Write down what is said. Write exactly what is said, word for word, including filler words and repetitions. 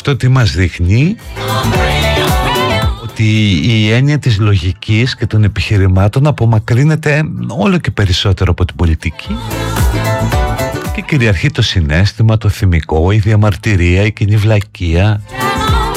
Αυτό τι μας δείχνει? Ότι η έννοια της λογικής και των επιχειρημάτων απομακρύνεται όλο και περισσότερο από την πολιτική και κυριαρχεί το συναίσθημα, το θυμικό, η διαμαρτυρία, η κοινή βλακεία.